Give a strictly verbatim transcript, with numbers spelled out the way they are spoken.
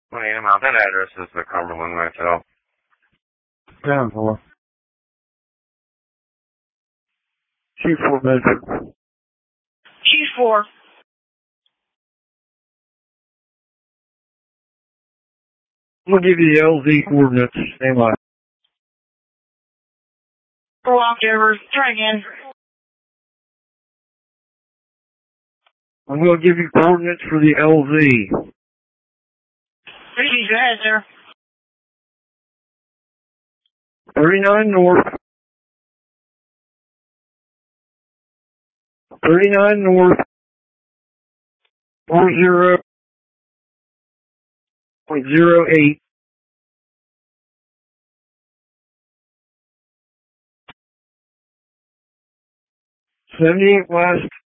I am out. That address is the Cumberland Motel. Ground floor. Chief four Bedford. Chief four. I'm going to give you the L Z coordinates. Stand by. Walked over. Try again. I'm going to give you coordinates for the L Z. Please, go ahead, sir. thirty-nine north. thirty-nine north. four zero point zero eight. seventy-eight west.